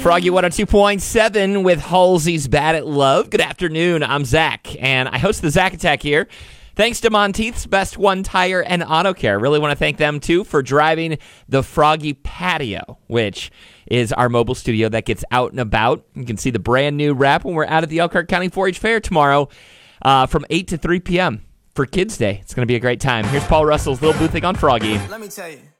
Froggy 102.7 with Halsey's Bad at Love. Good afternoon. I'm Zach, and I host the Zach Attack here. Thanks to Monteith's Best One Tire and Auto Care. Really want to thank them, too, for driving the Froggy Patio, which is our mobile studio that gets out and about. You can see the brand new wrap when we're out at the Elkhart County 4-H Fair tomorrow from 8 to 3 p.m. for Kids Day. It's going to be a great time. Here's Paul Russell's Little Boo Thing on Froggy. Let me tell you.